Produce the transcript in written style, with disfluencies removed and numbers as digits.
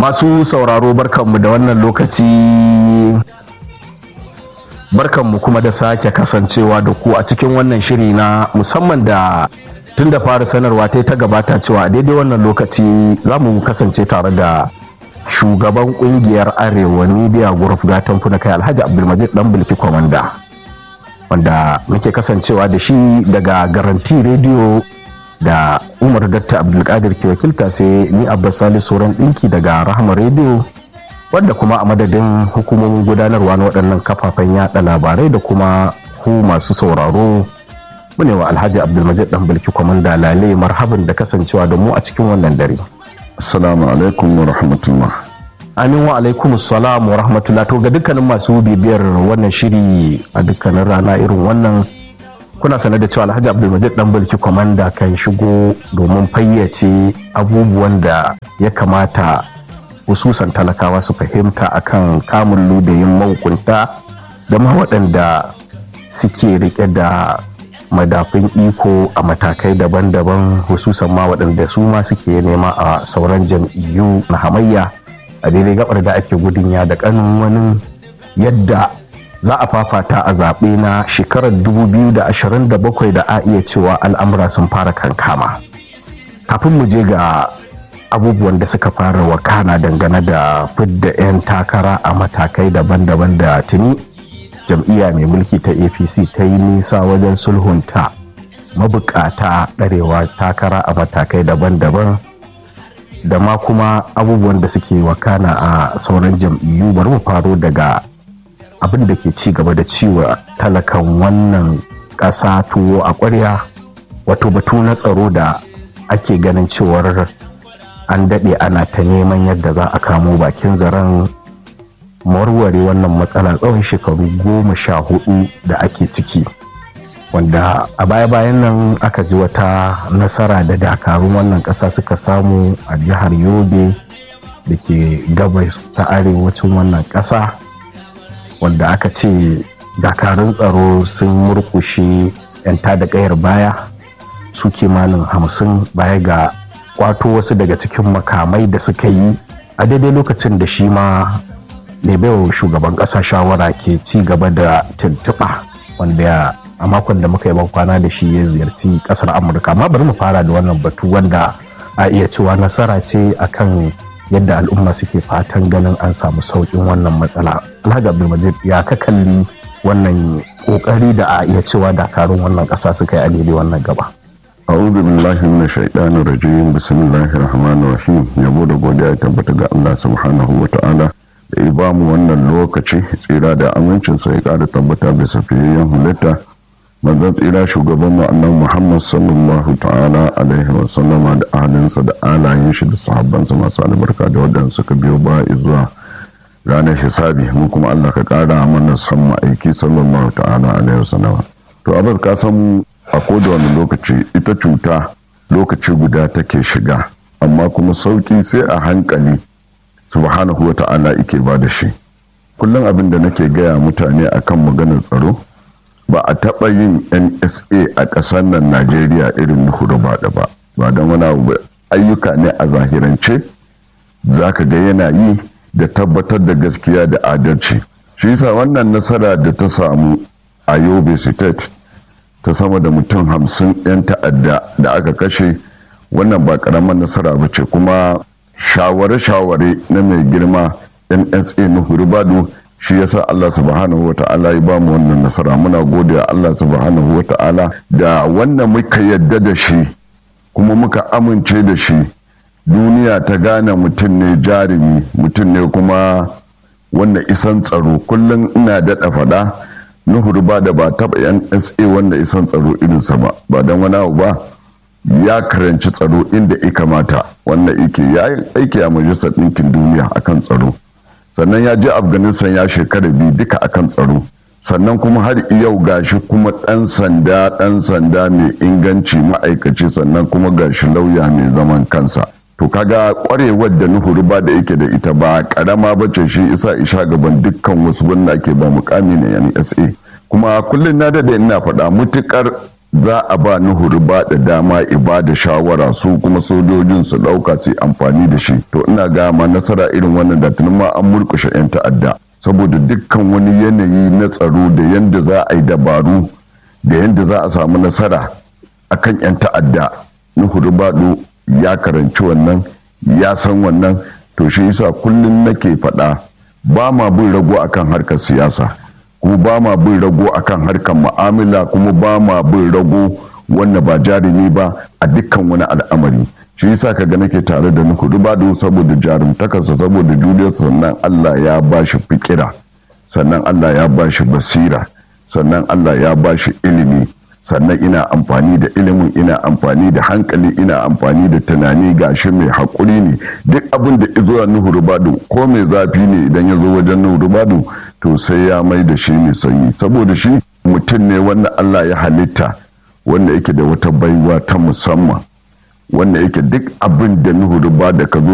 Masu sauraro barkanmu da wannan lokaci, barkanmu kuma da sake kasancewa da ku a cikin wannan shiri na musamman da tun da fara sanarwa ta gabata cewa a daidai wannan lokaci za mu kasance tare da shugaban kungiyar Arewa Media Group gatan na kai Alhaji Abdulmajid Dan Bilki Komanda, wanda muke kasancewa da shi daga Garanti Radio da Umar Datta Abdulkadir ke wakilta, sai ni Abbas Salisu Soran Dinki daga Rahama Radio, wanda kuma a madadin hukumomin gudanarwa na waɗannan kafafen yaɗa labarai da kuma ku masu sauraro, mune wa Alhaji Abdulmajid Dan Bilki Komanda lale marhaban da kasancewa da mu a cikin wannan dare. Assalamu alaikum wa rahmatullah. Amin wa alaikum assalam wa rahmatullah. To ga dukkanin masu bibiyar wannan shiri a dukkanin rana irin wannan, kuna sanar da cewa Alhaji Abdulmajid Dan Bilki Komanda kan shigo domin fayyace abubuwan da ya kamata hususan talakawa su fahimta akan kamun ludayin mahukunta da ma waɗanda suke rike da madafin iko a matakai daban-daban, hususan ma waɗanda su ma suke nema a sauran jam'iyyu na hamayya a daidai gabar da ake gudun ya da ƙanin wani yadda za a fafata a zaɓe na shekarar 2027 da a iya cewa al'amura sun fara kankama. Kafin mu je ga abubuwan da suka fara wakana dangane da fidda 'yan takara a matakai daban-daban da tuni jam'iyya mai mulki ta APC ta yi nisa wajen sulhunta mabukata ɗarewa takara a matakai daban-daban da ma kuma abubuwan da suke wakana a sauran jam'iyyu, bari mu faro daga abin da ke ci gaba da ciwa talakan wannan ƙasa tuwo a ƙwarya, wato batu na tsaro da ake ganin cewar an daɗe ana ta neman yadda za a kamo bakin zaren warware wannan matsala tsawon shekaru 14 da ake ciki, wanda a baya-bayan nan aka ji wata nasara da dakarun wannan ƙasa suka samu a jihar Yobe da ke gabas ta arewacin wannan ƙasa, wanda aka ce dakarun tsaro sun murkushe 'yan tada kayar baya su kimanin 50 baya ga kwato wasu daga cikin makamai da suka yi a daidai lokacin da shi ma mai baiwa shugaban ƙasa shawara ke ci gaba da tuntuɓa, wanda a makon da muka yi kwana da shi ya ziyarci ƙasar Amurka. Amma bari mu fara da wannan batu wanda a iya cewa nasara ce akan yadda al'umma suke fatan ganin an samu sauƙin wannan matsala. Alhaji Abdulmajid, ya ka kalli wannan ƙoƙari da a iya cewa dakarun wannan ƙasa suka yi a daidai wannan gaba? A'udhu billahi minash shaitanir rajim. Bismillahir rahmanir rahim. Yabo da godiya ya tabbata ga Allah subhanahu wa ta'ala da ya ba mu wannan lokaci, tsira da amincin sa ya ƙara tabbata bisa fiyayyen halitta manzon tsira shugaban mu annabi Muhammad sallallahu ta'ala alaihi wa sallama da ahalinsa da alayen shi da sahabbansa masu albarka da wadanda suka biyo ba zuwa ranar hisabi. mu kuma Allah ka ƙara mana san ma'aiki sallallahu ta'ala alaihi wa sallama. To abin ka san a koda wani lokaci ita cuta lokaci guda take shiga, amma kuma sauki sai a hankali subhanahu wa ta'ala yake ba da shi. Kullum abin da nake gaya mutane akan maganar tsaro, ba a taɓa yin NSA a ƙasar nan Najeriya irin Nuhuru Bado ba don wani abu, ayyuka ne a zahirance za ka ga yana yi da tabbatar da gaskiya da adalci. Shi yasa wannan nasara da ta samu a Yobe State ta sama da mutum 50 'yan ta'adda da aka kashe, wannan ba ƙaramar nasara ba ce, kuma shaware-shaware na mai girma NSA Nuhuru Bado shi yasa Allah subhanahu wata'ala ya ba mu wannan nasara. Muna gode Allah subhanahu wata'ala da wannan muka yadda da shi kuma muka amince da shi. Duniya ta gane mutum ne jarumi, mutum ne kuma wanda isan tsaro. Kullum ina daɗa faɗa, Nuhuru Bado ba taɓa NSA wanda isan tsaro irinsa ba don wani abu ba, ya karanci tsaro inda ya kamata, wanda ya yi aiki a majalisar ɗinkin duniya akan tsaro, sannan ya je Afghanistan ya shekara 2 duka akan tsaro, sannan kuma har yau gashi kuma ɗan sanda mai inganci ma'aikaci, sannan kuma gashi lauya mai zaman kansa. To kaga kwarewar da Nuhuru Bado yake da ita ba karama bace, shi isa isha gaban dukkan wasu wanda ake ba mukami na NSA. Kuma kullum na dade ina faɗa, mutukar za a ba Nuhu Ribadu dama ibada shawara su kuma sojojin su ɗauka su amfani da shi, to ina ga ma nasara irin wannan da tuni ma an murƙushe 'yan ta'adda, saboda dukkan wani yanayi na tsaro da yanda za a yi dabaru da yanda za a samu nasara akan 'yan ta'adda. Nuhu Ribadu ya karanci wannan, ya san wannan, to shi yasa kullum nake faɗa ba ma bin rago akan harkar siyasa, kuma ba ma bin rago akan harkar mu'amala, kuma ba ma bin rago wanda ba jarumi ba a dukkan wani al'amari. Shi yasa kaga nake tare da Nuhu Ribadu saboda jarumtakarsa, saboda juriyarsa, sannan Allah ya bashi fikira, sannan Allah ya bashi basira, sannan Allah ya bashi ilimi, sannan ina amfani da ilimin, ina amfani da hankali, ina amfani da tunani, gashi mai haƙuri ne. Duk abin da izo Nuhu Ribadu ko mai zafi ne idan ya zo wajen Nuhu Ribadu to sai ya mai da shi mai sanyi, saboda shi mutum ne wanda Allah ya halitta, wanda yake da wata baiwa ta musamman, wanda yake duk abin da Nuhu Ribadu ka zo